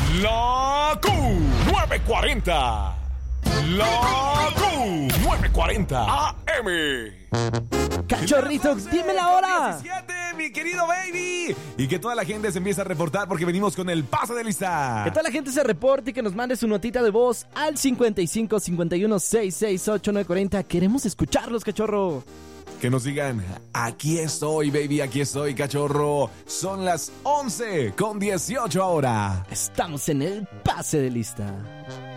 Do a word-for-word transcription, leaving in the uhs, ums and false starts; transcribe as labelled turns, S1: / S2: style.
S1: La Q nueve cuarenta. La Q nueve cuarenta A M.
S2: Cachorrito, dime la hora.
S1: diecisiete, mi querido baby. Y que toda la gente se empiece a reportar porque venimos con el pase de lista.
S2: Que toda la gente se reporte y que nos mande su notita de voz al cincuenta y cinco, cincuenta y uno, sesenta y seis, ochenta y nueve cuarenta. Queremos escucharlos, cachorro.
S1: Que nos digan, aquí estoy, baby, aquí estoy, cachorro. Son las once con dieciocho ahora.
S2: Estamos en el pase de lista.